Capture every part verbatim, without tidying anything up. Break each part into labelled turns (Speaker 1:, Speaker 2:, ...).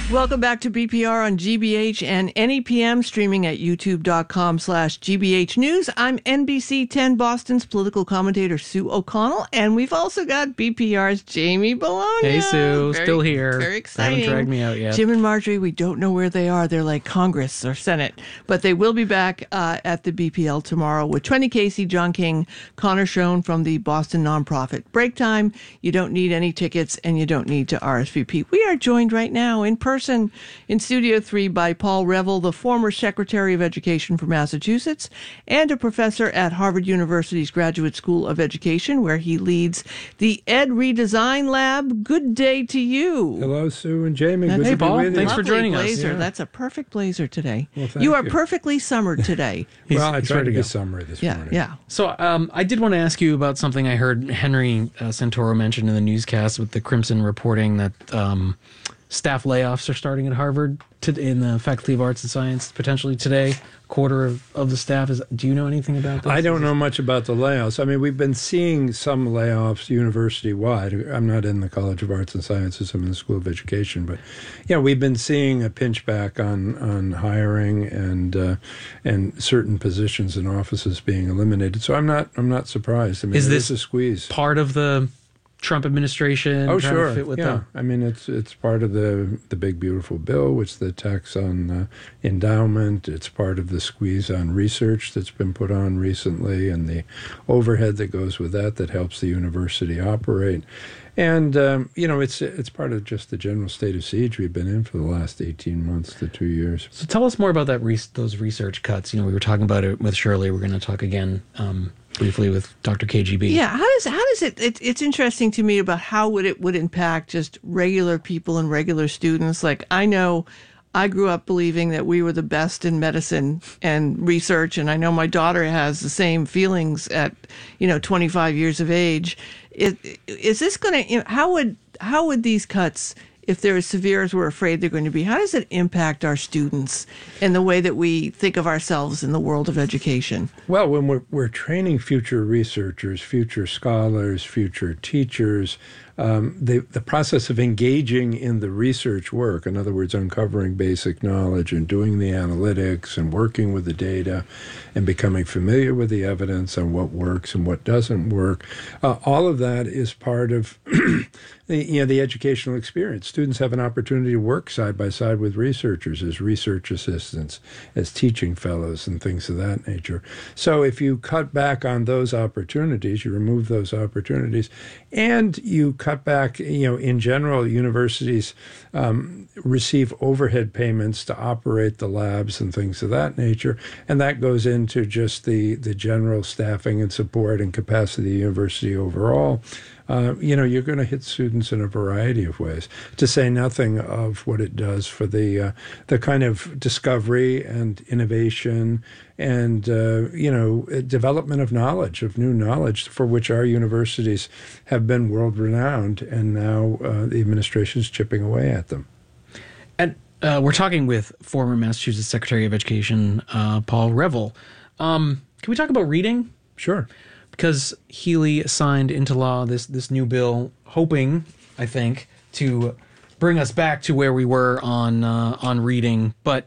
Speaker 1: Welcome back to B P R on G B H and N E P M, streaming at youtube.com slash GBH News. I'm N B C ten Boston's political commentator Sue O'Connell, and we've also got B P R's Jamie Bologna.
Speaker 2: Hey, Sue.
Speaker 1: Very,
Speaker 2: Still here.
Speaker 1: Very exciting.
Speaker 2: They haven't dragged me out yet.
Speaker 1: Jim and Marjorie, we don't know where they are. They're like Congress or Senate, but they will be back uh, at the B P L tomorrow with Twenty Casey, John King, Connor Schoen from the Boston nonprofit. Break time. You don't need any tickets, and you don't need to R S V P. We are joined right now in person in Studio three by Paul Reville, the former Secretary of Education for Massachusetts and a professor at Harvard University's Graduate School of Education, where he leads the Ed Redesign Lab. Good day to you.
Speaker 3: Hello, Sue and Jamie.
Speaker 1: That's
Speaker 3: Good
Speaker 2: hey,
Speaker 3: to be
Speaker 2: Paul.
Speaker 3: with you.
Speaker 2: Thanks for
Speaker 1: Lovely
Speaker 2: joining us.
Speaker 1: blazer.
Speaker 3: Yeah.
Speaker 1: That's a perfect blazer today.
Speaker 3: Well, thank
Speaker 1: you are
Speaker 3: you.
Speaker 1: perfectly summered today.
Speaker 3: Well, I
Speaker 2: he's
Speaker 3: tried
Speaker 2: ready
Speaker 3: to
Speaker 2: to
Speaker 3: be
Speaker 2: go.
Speaker 3: summery this
Speaker 1: Yeah,
Speaker 3: morning.
Speaker 1: yeah.
Speaker 2: So um, I did want to ask you about something I heard Henry uh, Santoro mention in the newscast with the Crimson reporting that um, staff layoffs are starting at Harvard to, in the Faculty of Arts and Science potentially today. A quarter of, of the staff. Is. Do you know anything about this?
Speaker 3: I don't know much about the layoffs. I mean, we've been seeing some layoffs university-wide. I'm not in the College of Arts and Sciences. I'm in the School of Education. But, yeah, we've been seeing a pinch back on, on hiring and uh, and certain positions and offices being eliminated. So I'm not I'm not surprised. I mean,
Speaker 2: Is
Speaker 3: it
Speaker 2: this
Speaker 3: is a squeeze?
Speaker 2: Part of the Trump administration?
Speaker 3: Oh,
Speaker 2: trying to
Speaker 3: sure.
Speaker 2: fit with
Speaker 3: yeah.
Speaker 2: them?
Speaker 3: I mean, it's it's part of the the big beautiful bill, which the tax on uh, endowment. It's part of the squeeze on research that's been put on recently, and the overhead that goes with that that helps the university operate. And um, you know, it's it's part of just the general state of siege we've been in for the last eighteen months to two years.
Speaker 2: So tell us more about that. Re- those research cuts. You know, we were talking about it with Shirley. We're going to talk again um, briefly with Doctor K G B.
Speaker 1: Yeah, how does how does it, it? It's interesting to me about how would it would impact just regular people and regular students. Like I know, I grew up believing that we were the best in medicine and research, and I know my daughter has the same feelings at you know twenty-five years of age. Is, is this going to? You know, how would how would these cuts, if they're as severe as we're afraid they're going to be, how does it impact our students and the way that we think of ourselves in the world of education?
Speaker 3: Well, when we're, we're training future researchers, future scholars, future teachers, um, the, the process of engaging in the research work, in other words, uncovering basic knowledge and doing the analytics and working with the data and becoming familiar with the evidence on what works and what doesn't work, uh, all of that is part of the, you know, the educational experience. Students have an opportunity to work side by side with researchers as research assistants, as teaching fellows and things of that nature. So if you cut back on those opportunities, you remove those opportunities, and you cut back, you know, in general, universities um, receive overhead payments to operate the labs and things of that nature, and that goes into just the, the general staffing and support and capacity of the university overall. Uh, you know, you're going to hit students in a variety of ways, to say nothing of what it does for the uh, the kind of discovery and innovation and, uh, you know, development of knowledge, of new knowledge, for which our universities have been world-renowned, and now uh, the administration's chipping away at them.
Speaker 2: And uh, we're talking with former Massachusetts Secretary of Education, uh, Paul Reville. Um, can we talk about reading?
Speaker 3: Sure.
Speaker 2: Because Healy signed into law this this new bill, hoping, I think, to bring us back to where we were on uh, on reading. But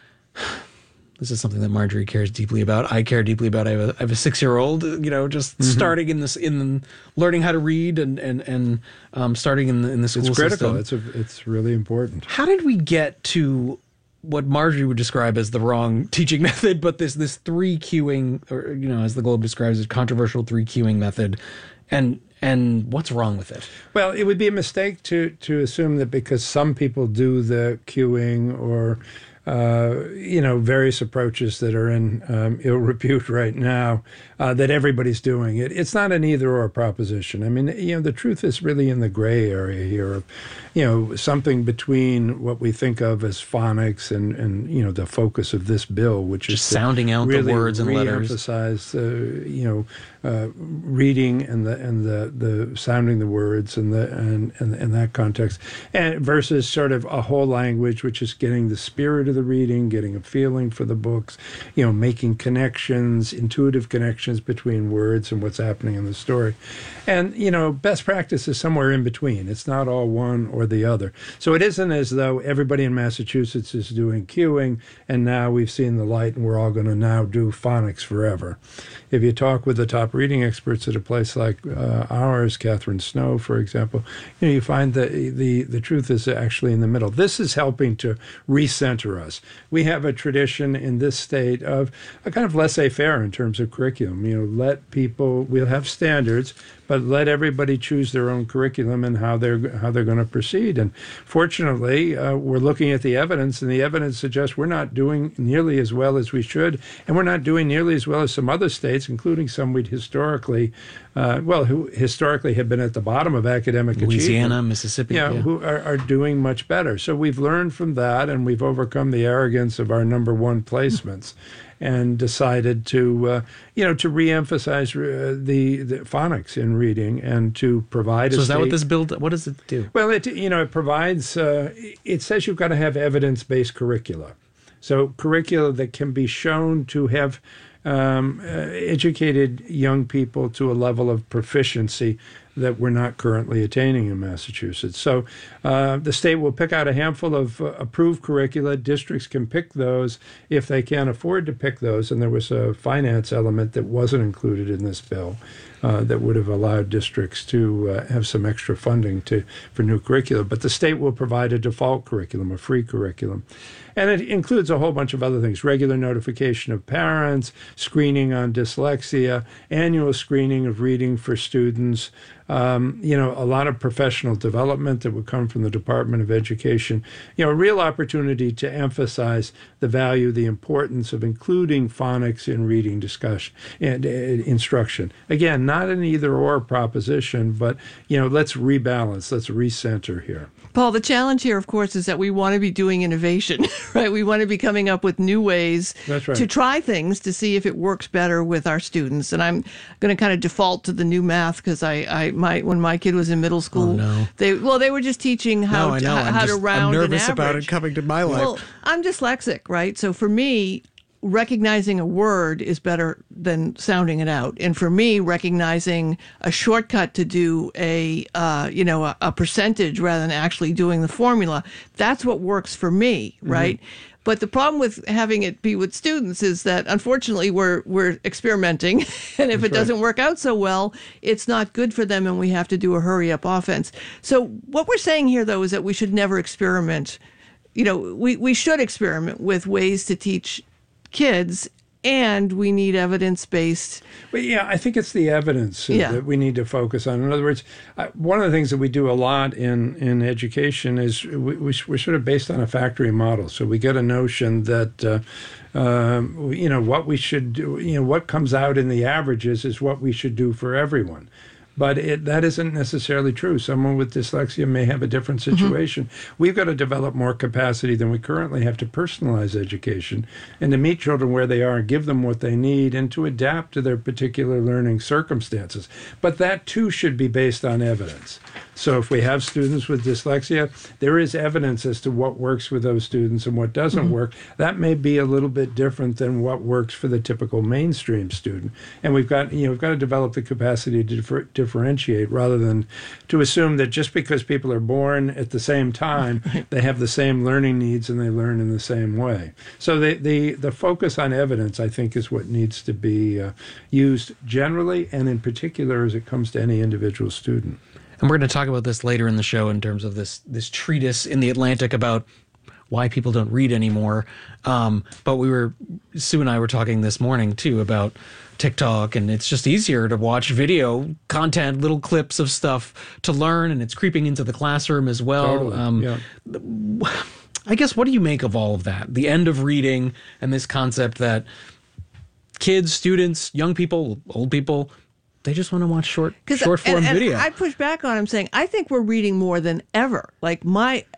Speaker 2: this is something that Marjorie cares deeply about. I care deeply about. I have a, I have a six-year-old, you know, just mm-hmm. starting in this in learning how to read and and and um, starting in the in the school
Speaker 3: it's critical.
Speaker 2: system.
Speaker 3: It's a, it's really important.
Speaker 2: How did we get to what Marjorie would describe as the wrong teaching method, but this this three queuing, or you know, as the Globe describes it, controversial three queuing method, and and what's wrong with it?
Speaker 3: Well, it would be a mistake to to assume that because some people do the queuing or uh, you know, various approaches that are in um, ill repute right now, uh, that everybody's doing it. It's not an either-or proposition. I mean, you know, the truth is really in the gray area here of, you know, something between what we think of as phonics and, and you know, the focus of this bill, which
Speaker 2: Just
Speaker 3: is
Speaker 2: sounding out
Speaker 3: really
Speaker 2: the words and letters.
Speaker 3: Re-emphasize, uh, you know, uh, reading and the and the, the sounding the words and the and, and and that context, and versus sort of a whole language, which is getting the spirit of the reading, getting a feeling for the books, you know, making connections, intuitive connections between words and what's happening in the story. And, you know, best practice is somewhere in between. It's not all one or the other. So it isn't as though everybody in Massachusetts is doing cueing and now we've seen the light and we're all going to now do phonics forever. If you talk with the top reading experts at a place like uh, ours, Catherine Snow, for example, you know, you find that the, the truth is actually in the middle. This is helping to recenter us. We have a tradition in this state of a kind of laissez-faire in terms of curriculum. You know, let people, we'll have standards, but let everybody choose their own curriculum and how they're how they're going to proceed. And fortunately, uh, we're looking at the evidence, and the evidence suggests we're not doing nearly as well as we should, and we're not doing nearly as well as some other states, including some we'd historically, uh, well, who historically have been at the bottom of academic
Speaker 2: Louisiana,
Speaker 3: achievement.
Speaker 2: Mississippi,
Speaker 3: yeah,
Speaker 2: yeah.
Speaker 3: who are, are doing much better. So we've learned from that, and we've overcome the arrogance of our number one placements. And decided to, uh, you know, to reemphasize uh, the, the phonics in reading and to provide.
Speaker 2: So
Speaker 3: a
Speaker 2: is that
Speaker 3: state,
Speaker 2: what this bill? What does it do?
Speaker 3: Well, it you know it provides. Uh, it says you've got to have evidence-based curricula, so curricula that can be shown to have um, uh, educated young people to a level of proficiency that we're not currently attaining in Massachusetts. So uh, the state will pick out a handful of uh, approved curricula. Districts can pick those if they can't afford to pick those. And there was a finance element that wasn't included in this bill uh, that would have allowed districts to uh, have some extra funding to for new curricula. But the state will provide a default curriculum, a free curriculum. And it includes a whole bunch of other things: regular notification of parents, screening on dyslexia, annual screening of reading for students, um, you know, a lot of professional development that would come from the Department of Education, you know, a real opportunity to emphasize the value, the importance of including phonics in reading discussion and uh, instruction. Again, not an either-or proposition, but, you know, let's rebalance, let's recenter here.
Speaker 1: Paul, the challenge here, of course, is that we want to be doing innovation, right? We want to be coming up with new ways
Speaker 3: That's right.
Speaker 1: to try things to see if it works better with our students. And I'm going to kind of default to the new math because I, I, my, when my kid was in middle school,
Speaker 2: Oh, no.
Speaker 1: they, well, they were just teaching how
Speaker 2: No, I
Speaker 1: to,
Speaker 2: know.
Speaker 1: how,
Speaker 2: I'm
Speaker 1: how
Speaker 2: just-
Speaker 1: to round
Speaker 2: I'm nervous
Speaker 1: an
Speaker 2: about
Speaker 1: average.
Speaker 2: it coming to my life.
Speaker 1: Well, I'm dyslexic, right? So for me, recognizing a word is better than sounding it out. And for me, recognizing a shortcut to do a, uh, you know, a, a percentage rather than actually doing the formula, that's what works for me, right? Mm-hmm. But the problem with having it be with students is that, unfortunately, we're we're experimenting, and if
Speaker 3: That's
Speaker 1: it doesn't
Speaker 3: right.
Speaker 1: work out so well, it's not good for them, and we have to do a hurry-up offense. So what we're saying here, though, is that we should never experiment. You know, we, we should experiment with ways to teach kids, and we need evidence-based.
Speaker 3: But yeah, I think it's the evidence uh,
Speaker 1: Yeah.
Speaker 3: that we need to focus on. In other words, uh, one of the things that we do a lot in, in education is we, we, we're sort of based on a factory model. So we get a notion that, uh, um, you know, what we should do, you know, what comes out in the averages is what we should do for everyone. But it, that isn't necessarily true. Someone with dyslexia may have a different situation. Mm-hmm. We've got to develop more capacity than we currently have to personalize education and to meet children where they are and give them what they need and to adapt to their particular learning circumstances. But that, too, should be based on evidence. So if we have students with dyslexia, there is evidence as to what works with those students and what doesn't mm-hmm. work. That may be a little bit different than what works for the typical mainstream student. And we've got, you know, we've got to develop the capacity to differ, differentiate rather than to assume that just because people are born at the same time, they have the same learning needs and they learn in the same way. So the the, the focus on evidence, I think, is what needs to be uh, used generally and in particular as it comes to any individual student.
Speaker 2: And we're going to talk about this later in the show in terms of this this treatise in the Atlantic about why people don't read anymore. Um, but we were, Sue and I were talking this morning too about TikTok, and it's just easier to watch video content, little clips of stuff to learn, and it's creeping into the classroom as well.
Speaker 3: Totally.
Speaker 2: Um,
Speaker 3: yeah.
Speaker 2: I guess, what do you make of all of that? The end of reading and this concept that kids, students, young people, old people, they just want to watch short, short form
Speaker 1: and, and
Speaker 2: video.
Speaker 1: I push back on him saying, I think we're reading more than ever. Like my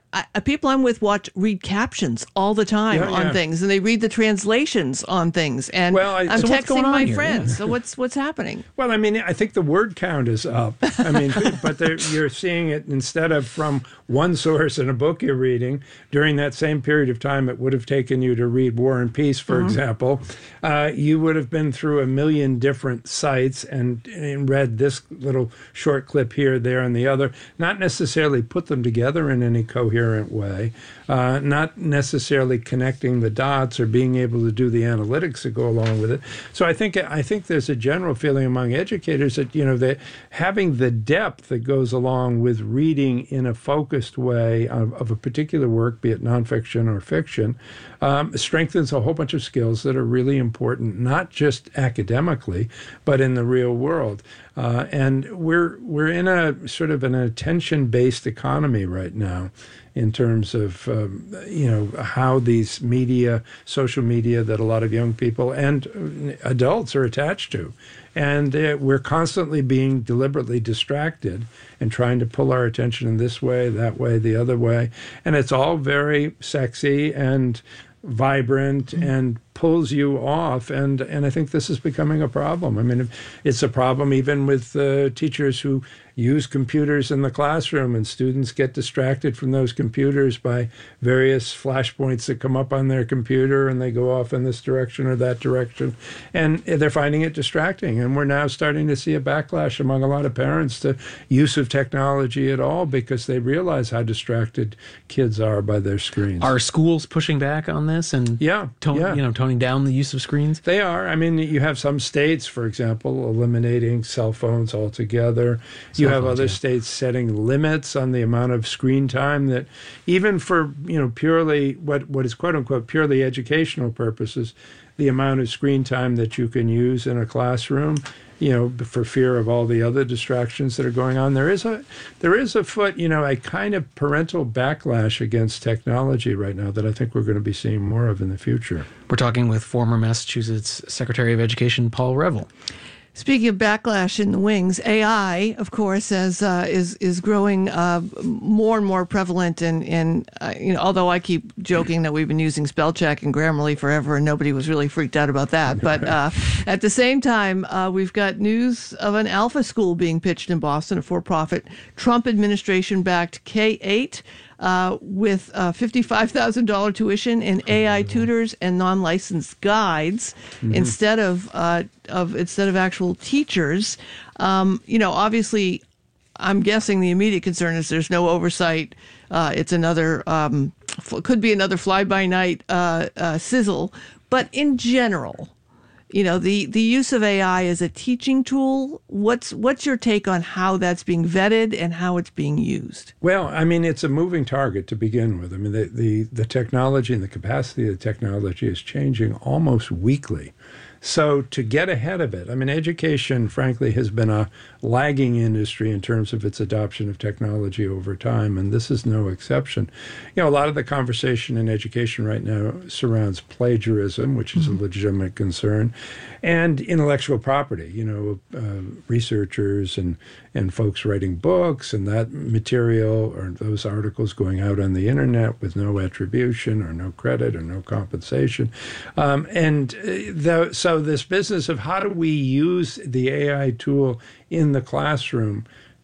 Speaker 1: I, people I'm with watch read captions all the time
Speaker 3: Yeah,
Speaker 1: on
Speaker 3: yeah.
Speaker 1: things, and they read the translations on things. And
Speaker 3: Well, I-
Speaker 1: I'm
Speaker 3: So
Speaker 2: what's
Speaker 1: texting
Speaker 2: going on
Speaker 1: my
Speaker 2: here?
Speaker 1: friends.
Speaker 2: Yeah.
Speaker 1: So what's what's happening?
Speaker 3: Well, I mean, I think the word count is up. I mean, but they're- you're seeing it instead of from one source in a book you're reading. During that same period of time, it would have taken you to read War and Peace, for example. Uh, you would have been through a million different sites and, and read this little short clip here, there, and the other. Not necessarily put them together in any coherent way. Uh, not necessarily connecting the dots or being able to do the analytics that go along with it. So I think I think there's a general feeling among educators that you know that having the depth that goes along with reading in a focused way of, of a particular work, be it nonfiction or fiction, um, strengthens a whole bunch of skills that are really important, not just academically, but in the real world. Uh, and we're we're in a sort of an attention-based economy right now, in terms of um, you know how these media, social media that a lot of young people and adults are attached to, and uh, we're constantly being deliberately distracted and trying to pull our attention in this way, that way, the other way, and it's all very sexy and vibrant mm-hmm. and pulls you off, and and I think this is becoming a problem. I mean, it's a problem even with uh, teachers who use computers in the classroom, and students get distracted from those computers by various flashpoints that come up on their computer, and they go off in this direction or that direction, and they're finding it distracting. And we're now starting to see a backlash among a lot of parents to use of technology at all, because they realize how distracted kids are by their screens.
Speaker 2: Are schools pushing back on this and
Speaker 3: yeah,
Speaker 2: tone,
Speaker 3: yeah.
Speaker 2: you know, toning down the use of screens?
Speaker 3: They are. I mean, you have some states, for example, eliminating cell phones altogether. You have other states setting limits on the amount of screen time that, even for you know purely what what is quote unquote purely educational purposes, the amount of screen time that you can use in a classroom, you know, for fear of all the other distractions that are going on. There is a there is a foot, you know, a kind of parental backlash against technology right now that I think we're going to be seeing more of in the future.
Speaker 2: We're talking with former Massachusetts Secretary of Education Paul Reville.
Speaker 1: Speaking of backlash in the wings, A I, of course, as uh, is is growing uh, more and more prevalent. And, and uh, you know, although I keep joking that we've been using spell check and Grammarly forever, and nobody was really freaked out about that. But uh, at the same time, uh, we've got news of an alpha school being pitched in Boston, a for-profit Trump administration-backed K eight. Uh, with uh, fifty-five thousand dollars tuition and A I tutors and non-licensed guides mm-hmm. instead of uh, of instead of actual teachers. Um, you know, obviously, I'm guessing the immediate concern is there's no oversight. Uh, it's another um, f- could be another fly-by-night uh, uh, sizzle. But in general, you know, the, the use of A I as a teaching tool, what's what's your take on how that's being vetted and how it's being used?
Speaker 3: Well, I mean, it's a moving target to begin with. I mean, the, the, the technology and the capacity of the technology is changing almost weekly. So to get ahead of it, I mean, education, frankly, has been a lagging industry in terms of its adoption of technology over time, and this is no exception. You know, a lot of the conversation in education right now surrounds plagiarism, which is mm-hmm. a legitimate concern, and intellectual property. You know, uh, researchers and and folks writing books and that material or those articles going out on the internet with no attribution or no credit or no compensation, um, and uh, the, so this business of how do we use the A I tool in the classroom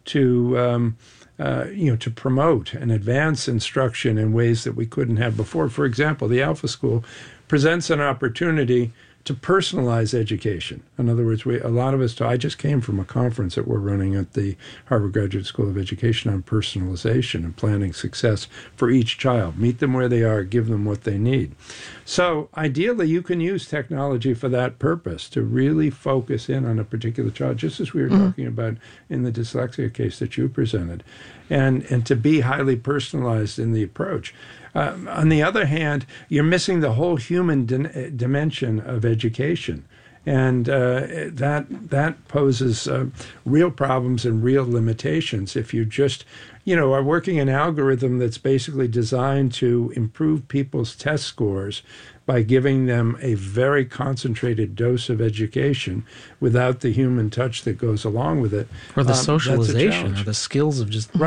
Speaker 3: to um, uh, you know to promote and advance instruction in ways that we couldn't have before. For example, the Alpha School presents an opportunity to personalize education. In other words, we, a lot of us, I just came from a conference that we're running at the Harvard Graduate School of Education on personalization and planning success for each child. Meet them where they are, give them what they need. So ideally, you can use technology for that purpose, to really focus in on a particular child, just as we were mm-hmm. talking about in the dyslexia case that you presented, and, and to be highly personalized in the approach. Uh, on the other hand, you're missing the whole human di- dimension of education. And uh, that that poses uh, real problems and real limitations if you just, you know, are working an algorithm that's basically designed to improve people's test scores by giving them a very concentrated dose of education without the human touch that goes along with it.
Speaker 2: Or the
Speaker 3: um,
Speaker 2: socialization or the skills of just
Speaker 3: right.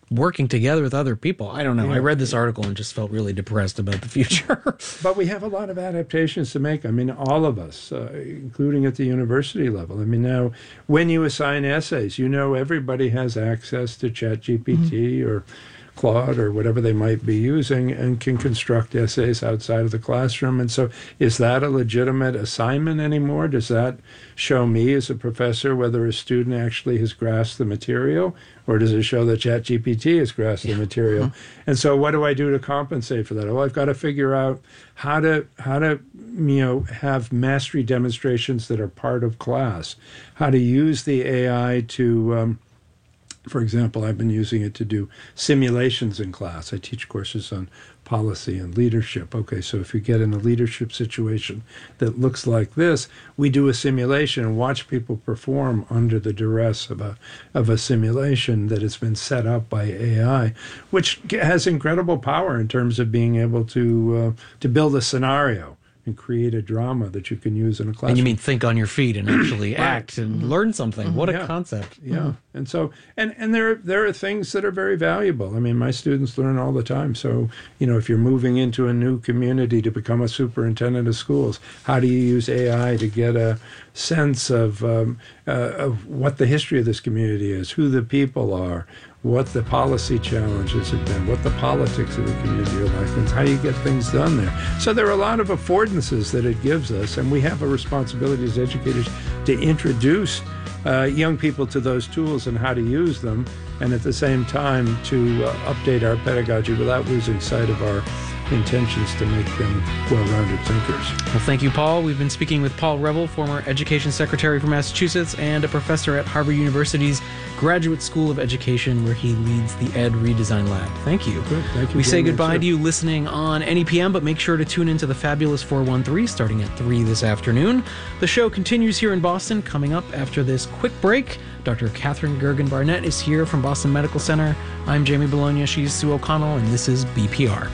Speaker 2: working together with other people. I don't know. Yeah. I read this article and just felt really depressed about the future.
Speaker 3: But we have a lot of adaptations to make. I mean, all of us, uh, including at the university level. I mean, now, when you assign essays, you know everybody has access to ChatGPT mm-hmm. or Claude or whatever they might be using and can construct essays outside of the classroom. And so is that a legitimate assignment anymore? Does that show me as a professor whether a student actually has grasped the material, or does it show that ChatGPT has grasped yeah. the material? Mm-hmm. And so what do I do to compensate for that? Well, I've got to figure out how to how to you know have mastery demonstrations that are part of class, how to use the A I to um, for example, I've been using it to do simulations in class. I teach courses on policy and leadership. Okay, so if you get in a leadership situation that looks like this, we do a simulation and watch people perform under the duress of a of a simulation that has been set up by A I, which has incredible power in terms of being able to uh, to build a scenario and create a drama that you can use in a classroom.
Speaker 2: And you mean think on your feet and actually right. act and mm-hmm. learn something. Mm-hmm. What a
Speaker 3: yeah.
Speaker 2: concept.
Speaker 3: Yeah. Mm-hmm. And so, and, and there, there are things that are very valuable. I mean, my students learn all the time. So, you know, if you're moving into a new community to become a superintendent of schools, how do you use A I to get a sense of, um, uh, of what the history of this community is, who the people are, what the policy challenges have been, what the politics of the community are like, and how you get things done there. So there are a lot of affordances that it gives us, and we have a responsibility as educators to introduce uh, young people to those tools and how to use them, and at the same time to uh, update our pedagogy without losing sight of our intentions to make them well-rounded thinkers.
Speaker 2: Well, thank you, Paul. We've been speaking with Paul Reville, former Education Secretary for Massachusetts and a professor at Harvard University's Graduate School of Education, where he leads the Ed Redesign Lab. Thank you.
Speaker 3: Good. Thank you.
Speaker 2: We say goodbye to you listening on N E P M, but make sure to tune into the Fabulous four one three starting at three this afternoon. The show continues here in Boston. Coming up after this quick break, Doctor Catherine Gergen-Barnett is here from Boston Medical Center. I'm Jamie Bologna. She's Sue O'Connell, and this is B P R.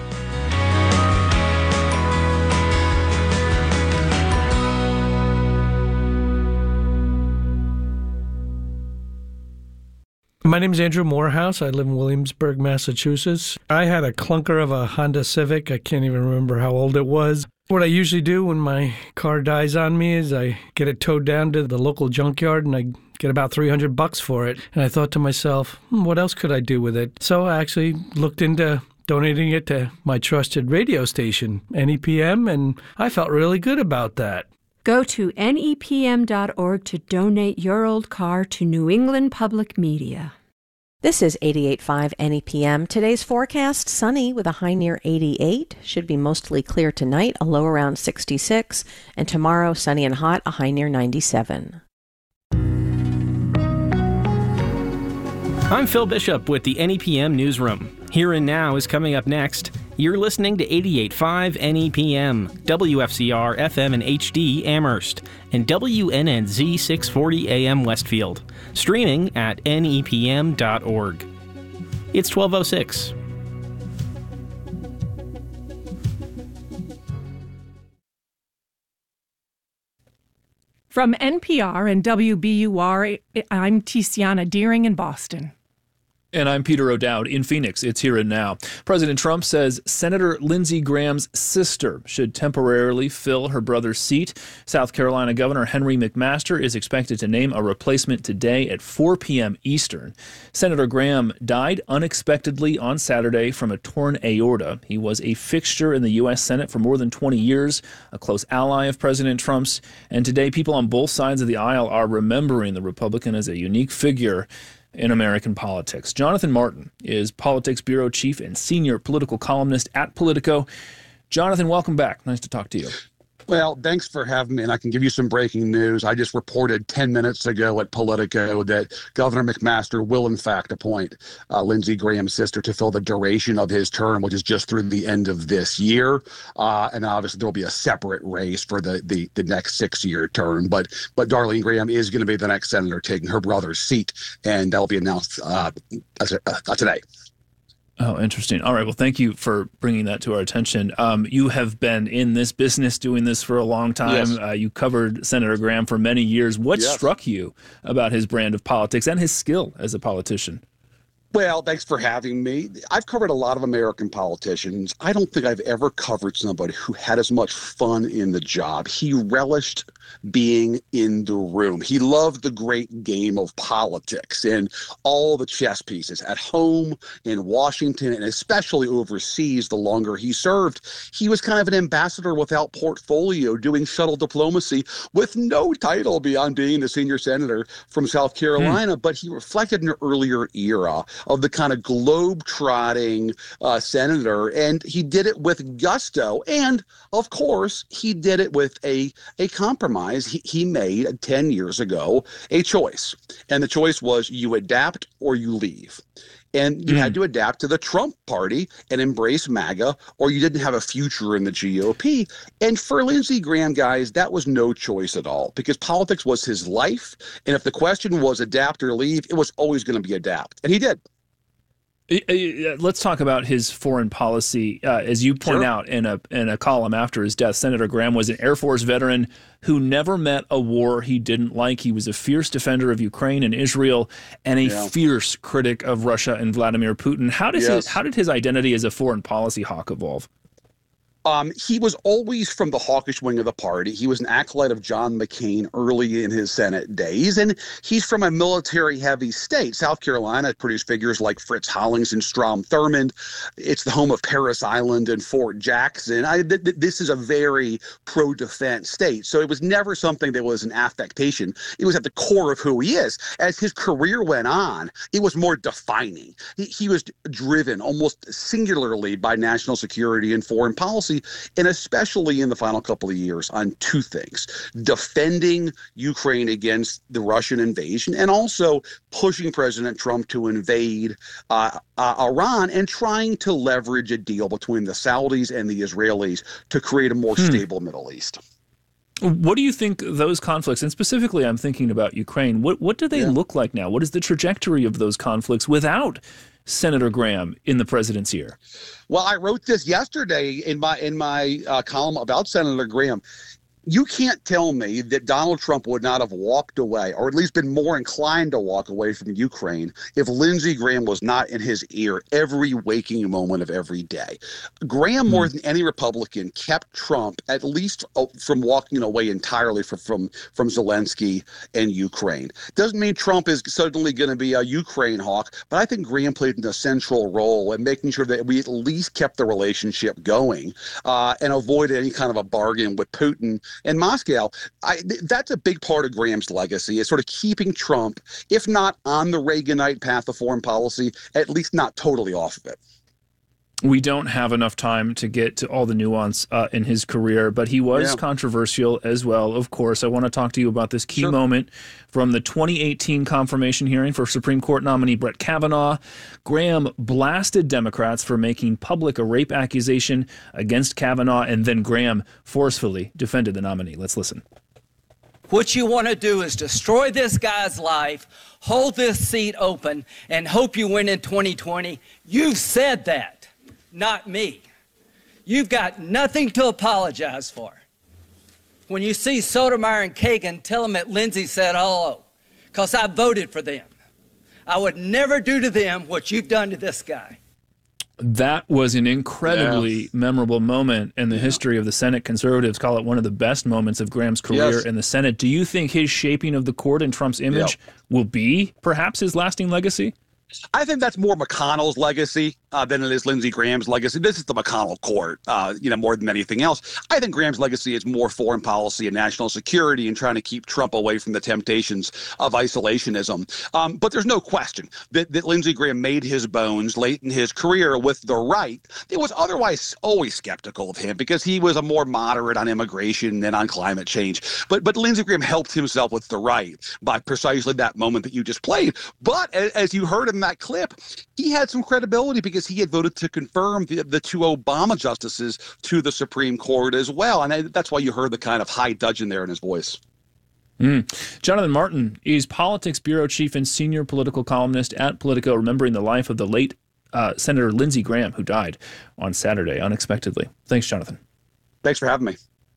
Speaker 4: My name is Andrew Morehouse. I live in Williamsburg, Massachusetts. I had a clunker of a Honda Civic. I can't even remember how old it was. What I usually do when my car dies on me is I get it towed down to the local junkyard and I get about three hundred bucks for it. And I thought to myself, hmm, what else could I do with it? So I actually looked into donating it to my trusted radio station, N E P M, and I felt really good about that.
Speaker 5: Go to N E P M dot org to donate your old car to New England Public Media.
Speaker 6: This is eighty-eight point five N E P M. Today's forecast, sunny with a high near eighty-eight. Should be mostly clear tonight, a low around sixty-six. And tomorrow, sunny and hot, a high near ninety-seven.
Speaker 7: I'm Phil Bishop with the N E P M Newsroom. Here and Now is coming up next. You're listening to eighty-eight point five N E P M, W F C R F M and H D Amherst, and W N N Z six forty A M Westfield. Streaming at N E P M dot org. It's twelve oh six.
Speaker 8: From N P R and W B U R, I'm Tiziana Deering in Boston.
Speaker 9: And I'm Peter O'Dowd in Phoenix. It's Here and Now. President Trump says Senator Lindsey Graham's sister should temporarily fill her brother's seat. South Carolina Governor Henry McMaster is expected to name a replacement today at four p.m. Eastern. Senator Graham died unexpectedly on Saturday from a torn aorta. He was a fixture in the U S Senate for more than twenty years, a close ally of President Trump's. And today, people on both sides of the aisle are remembering the Republican as a unique figure in American politics. Jonathan Martin is Politics Bureau Chief and Senior Political Columnist at Politico. Jonathan, welcome back. Nice to talk to you.
Speaker 10: Well, thanks for having me, and I can give you some breaking news. I just reported ten minutes ago at Politico that Governor McMaster will, in fact, appoint uh, Lindsey Graham's sister to fill the duration of his term, which is just through the end of this year. Uh, and obviously, there will be a separate race for the, the, the next six-year term. But but Darlene Graham is going to be the next senator taking her brother's seat, and that will be announced uh, uh, today.
Speaker 9: Oh, interesting. All right. Well, thank you for bringing that to our attention. Um, you have been in this business doing this for a long time. Yes. Uh, you covered Senator Graham for many years. What yes. struck you about his brand of politics and his skill as a politician?
Speaker 10: Well, thanks for having me. I've covered a lot of American politicians. I don't think I've ever covered somebody who had as much fun in the job. He relished being in the room. He loved the great game of politics and all the chess pieces at home, in Washington, and especially overseas the longer he served. He was kind of an ambassador without portfolio, doing shuttle diplomacy with no title beyond being the senior senator from South Carolina, mm. but he reflected an earlier era of the kind of globe-trotting uh, senator, and he did it with gusto. And, of course, he did it with a, a compromise. He, he made ten years ago a choice, and the choice was you adapt or you leave. And you mm. had to adapt to the Trump party and embrace MAGA, or you didn't have a future in the G O P. And for Lindsey Graham, guys, that was no choice at all, because politics was his life. And if the question was adapt or leave, it was always going to be adapt. And he did.
Speaker 9: Let's talk about his foreign policy. Uh, as you point
Speaker 10: Sure.
Speaker 9: out in a in a column after his death, Senator Graham was an Air Force veteran who never met a war he didn't like. He was a fierce defender of Ukraine and Israel, and a
Speaker 10: Yeah.
Speaker 9: fierce critic of Russia and Vladimir Putin. How does
Speaker 10: Yes.
Speaker 9: his, how did his identity as a foreign policy hawk evolve?
Speaker 10: Um, he was always from the hawkish wing of the party. He was an acolyte of John McCain early in his Senate days, and he's from a military-heavy state. South Carolina produced figures like Fritz Hollings and Strom Thurmond. It's the home of Parris Island and Fort Jackson. I, th- th- this is a very pro-defense state, so it was never something that was an affectation. It was at the core of who he is. As his career went on, it was more defining. He, he was driven almost singularly by national security and foreign policy, and especially in the final couple of years, on two things: defending Ukraine against the Russian invasion, and also pushing President Trump to invade uh, uh, Iran, and trying to leverage a deal between the Saudis and the Israelis to create a more
Speaker 9: Hmm.
Speaker 10: stable Middle East.
Speaker 9: What do you think those conflicts, and specifically I'm thinking about Ukraine, what what do they
Speaker 10: Yeah.
Speaker 9: look like now? What is the trajectory of those conflicts without Senator Graham in the president's ear?
Speaker 10: Well, I wrote this yesterday in my in my uh, column about Senator Graham. You can't tell me that Donald Trump would not have walked away, or at least been more inclined to walk away from Ukraine, if Lindsey Graham was not in his ear every waking moment of every day. Graham, more than any Republican, kept Trump at least from walking away entirely from from, from Zelensky and Ukraine. Doesn't mean Trump is suddenly going to be a Ukraine hawk, but I think Graham played an essential role in making sure that we at least kept the relationship going uh, and avoided any kind of a bargain with Putin and Moscow. I, th- that's a big part of Graham's legacy, is sort of keeping Trump, if not on the Reaganite path of foreign policy, at least not totally off of it.
Speaker 9: We don't have enough time to get to all the nuance uh, in his career, but he was
Speaker 10: Yeah.
Speaker 9: controversial as well, of course. I want to talk to you about this key
Speaker 10: Sure.
Speaker 9: moment from the twenty eighteen confirmation hearing for Supreme Court nominee Brett Kavanaugh. Graham blasted Democrats for making public a rape accusation against Kavanaugh, and then Graham forcefully defended the nominee. Let's listen.
Speaker 11: What you want to do is destroy this guy's life, hold this seat open, and hope you win in twenty twenty. You've said that. Not me. You've got nothing to apologize for. When you see Sotomayor and Kagan, tell them that Lindsey said hello, because I voted for them. I would never do to them what you've done to this guy.
Speaker 9: That was an incredibly
Speaker 10: Yeah.
Speaker 9: memorable moment in the history of the Senate. Conservatives call it one of the best moments of Graham's career
Speaker 10: Yes.
Speaker 9: in the Senate. Do you think his shaping of the court and Trump's image will be perhaps his lasting legacy?
Speaker 10: I think that's more McConnell's legacy uh, than it is Lindsey Graham's legacy. This is the McConnell court, uh, you know, more than anything else. I think Graham's legacy is more foreign policy and national security and trying to keep Trump away from the temptations of isolationism. Um, but there's no question that, that Lindsey Graham made his bones late in his career with the right. It was otherwise always skeptical of him because he was a more moderate on immigration and on climate change. But but Lindsey Graham helped himself with the right by precisely that moment that you just played. But as, as you heard in that clip, he had some credibility because he had voted to confirm the, the two Obama justices to the Supreme Court as well. And that's why you heard the kind of high dudgeon there in his voice.
Speaker 9: Mm. Jonathan Martin is politics bureau chief and senior political columnist at Politico, remembering the life of the late uh, Senator Lindsey Graham, who died on Saturday unexpectedly. Thanks, Jonathan.
Speaker 10: Thanks for having me.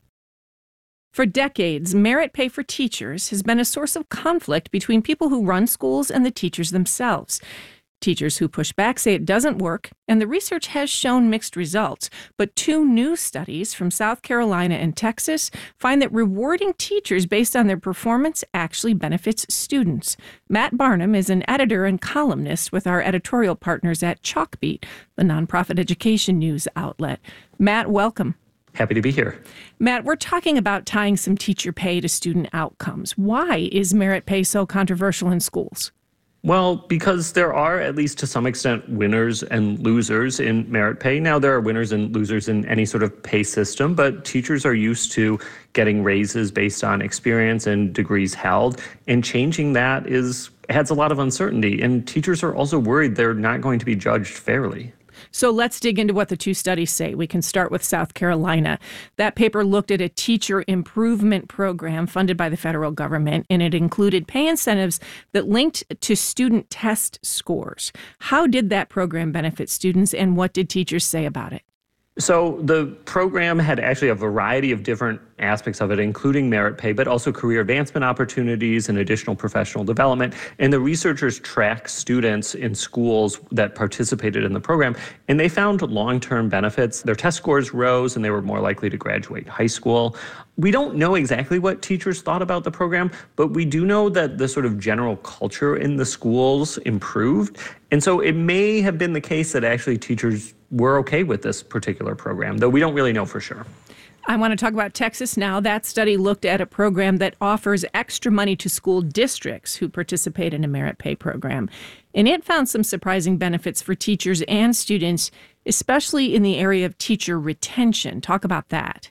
Speaker 8: For decades, merit pay for teachers has been a source of conflict between people who run schools and the teachers themselves. Teachers who push back say it doesn't work, and the research has shown mixed results. But two new studies from South Carolina and Texas find that rewarding teachers based on their performance actually benefits students. Matt Barnum is an editor and columnist with our editorial partners at Chalkbeat, the nonprofit education news outlet. Matt, welcome.
Speaker 12: Happy to be here.
Speaker 8: Matt, we're talking about tying some teacher pay to student outcomes. Why is merit pay so controversial in schools?
Speaker 12: Well, because there are, at least to some extent, winners and losers in merit pay. Now, there are winners and losers in any sort of pay system, but teachers are used to getting raises based on experience and degrees held, and changing that is adds a lot of uncertainty. And teachers are also worried they're not going to be judged fairly.
Speaker 8: So let's dig into what the two studies say. We can start with South Carolina. That paper looked at a teacher improvement program funded by the federal government, and it included pay incentives that linked to student test scores. How did that program benefit students, and what did teachers say about it?
Speaker 12: So the program had actually a variety of different aspects of it, including merit pay, but also career advancement opportunities and additional professional development. And the researchers tracked students in schools that participated in the program, and they found long-term benefits. Their test scores rose, and they were more likely to graduate high school. We don't know exactly what teachers thought about the program, but we do know that the sort of general culture in the schools improved. And so it may have been the case that actually teachers were okay with this particular program, though we don't really know for sure.
Speaker 8: I want to talk about Texas now. That study looked at a program that offers extra money to school districts who participate in a merit pay program. And it found some surprising benefits for teachers and students, especially in the area of teacher retention. Talk about that.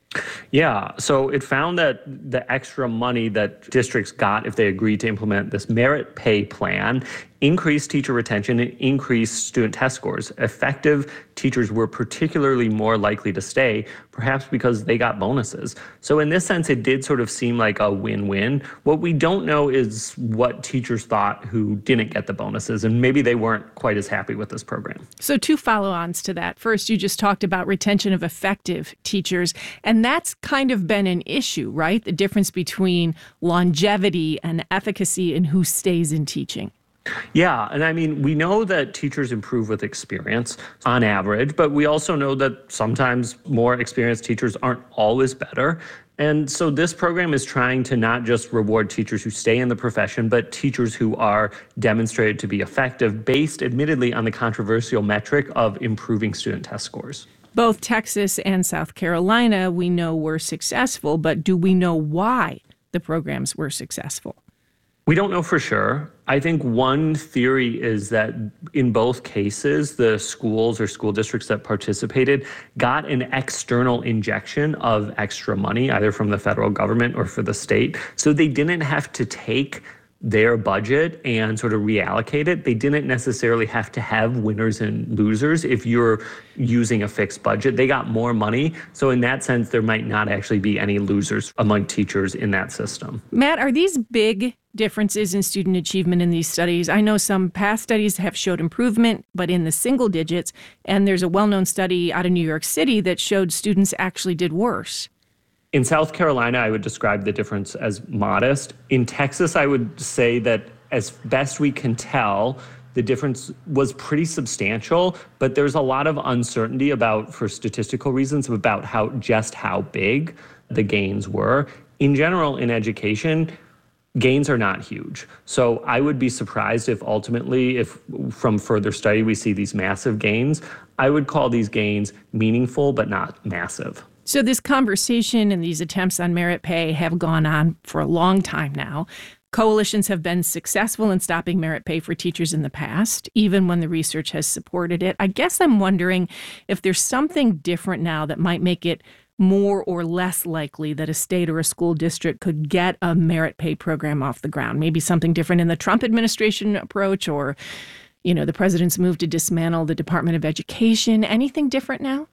Speaker 12: Yeah, so it found that the extra money that districts got if they agreed to implement this merit pay plan increased teacher retention and increased student test scores. Effective teachers were particularly more likely to stay, perhaps because they got bonuses. So in this sense, it did sort of seem like a win-win. What we don't know is what teachers thought who didn't get the bonuses, and maybe they weren't quite as happy with this program.
Speaker 8: So two follow-ons to that. First, you just talked about retention of effective teachers, and that's kind of been an issue, right? The difference between longevity and efficacy and who stays in teaching.
Speaker 12: Yeah, and I mean, we know that teachers improve with experience on average, but we also know that sometimes more experienced teachers aren't always better. And so this program is trying to not just reward teachers who stay in the profession, but teachers who are demonstrated to be effective, based admittedly on the controversial metric of improving student test scores.
Speaker 8: Both Texas and South Carolina, we know, were successful, but do we know why the programs were successful?
Speaker 12: We don't know for sure. I think one theory is that in both cases, the schools or school districts that participated got an external injection of extra money, either from the federal government or for the state. So they didn't have to take their budget and sort of reallocate it. They didn't necessarily have to have winners and losers if you're using a fixed budget. They got more money. So in that sense, there might not actually be any losers among teachers in that system.
Speaker 8: Matt, are these big differences in student achievement in these studies? I know some past studies have showed improvement, but in the single digits. And there's a well-known study out of New York City that showed students actually did worse.
Speaker 12: In South Carolina, I would describe the difference as modest. In Texas, I would say that as best we can tell, the difference was pretty substantial, but there's a lot of uncertainty about, for statistical reasons, about how just how big the gains were. In general, in education, gains are not huge. So I would be surprised if ultimately, if from further study we see these massive gains. I would call these gains meaningful, but not massive.
Speaker 8: So this conversation and these attempts on merit pay have gone on for a long time now. Coalitions have been successful in stopping merit pay for teachers in the past, even when the research has supported it. I guess I'm wondering if there's something different now that might make it more or less likely that a state or a school district could get a merit pay program off the ground. Maybe something different in the Trump administration approach, or, you know, the president's move to dismantle the Department of Education. Anything different now?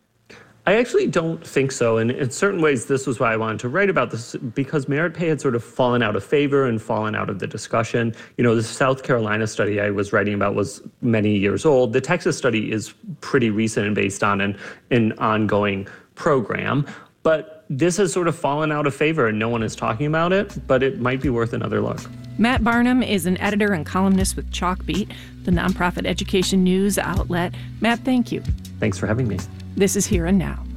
Speaker 12: I actually don't think so. And in certain ways, this was why I wanted to write about this, because merit pay had sort of fallen out of favor and fallen out of the discussion. You know, the South Carolina study I was writing about was many years old. The Texas study is pretty recent and based on an, an ongoing program. But But this has sort of fallen out of favor and no one is talking about it, but it might be worth another look.
Speaker 8: Matt Barnum is an editor and columnist with Chalkbeat, the nonprofit education news outlet. Matt, thank you.
Speaker 12: Thanks for having me.
Speaker 8: This is Here and Now.